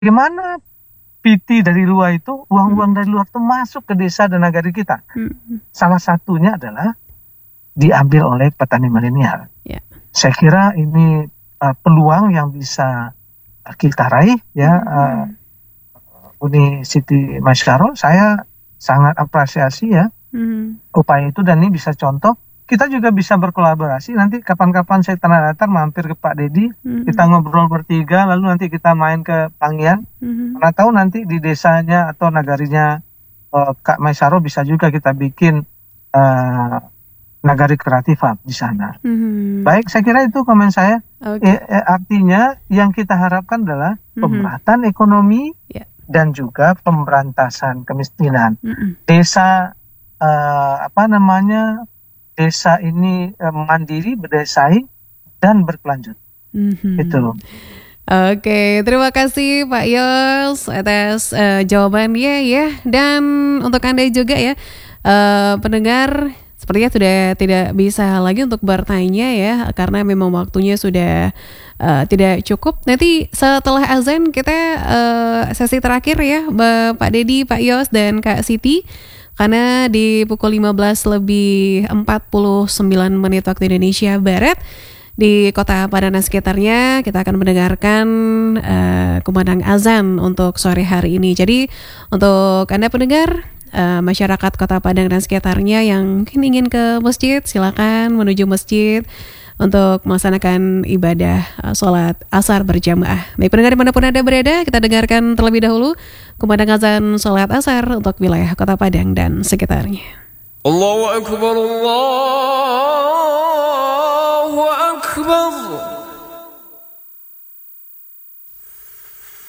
bagaimana PT dari luar itu, uang-uang dari luar itu masuk ke desa dan nagari kita. Salah satunya adalah diambil oleh petani milenial. Ya. Saya kira ini peluang yang bisa kita raih ya. Uni Siti Masyaro, saya sangat apresiasi ya upaya itu, dan ini bisa contoh. Kita juga bisa berkolaborasi. Nanti kapan-kapan saya tanah datar mampir ke Pak Dedi, kita ngobrol bertiga, lalu nanti kita main ke Panggian. Mana tahu nanti di desanya atau nagarinya Kak Maisaro bisa juga kita bikin nagari kreatif di sana. Baik, saya kira itu komen saya. Artinya yang kita harapkan adalah pemerataan ekonomi dan juga pemberantasan kemiskinan. Desa desa ini mandiri, berdesai dan berkelanjut. Itu. Oke, terima kasih Pak Yos atas jawabannya ya. Dan untuk Anda juga ya, pendengar, sepertinya sudah tidak bisa lagi untuk bertanya ya, karena memang waktunya sudah tidak cukup. Nanti setelah azan kita sesi terakhir ya, Pak Dedi, Pak Yos, dan Kak Siti. Karena di pukul 15:49 waktu Indonesia Barat, di Kota Padang dan sekitarnya kita akan mendengarkan kumandang azan untuk sore hari ini. Jadi untuk Anda pendengar, masyarakat Kota Padang dan sekitarnya yang mungkin ingin ke masjid, silakan menuju masjid untuk melaksanakan ibadah sholat asar berjamaah. Baik pendengar dimanapun Anda berada, kita dengarkan terlebih dahulu kumandang azan sholat asar untuk wilayah Kota Padang dan sekitarnya. Allahu Akbar, Allah.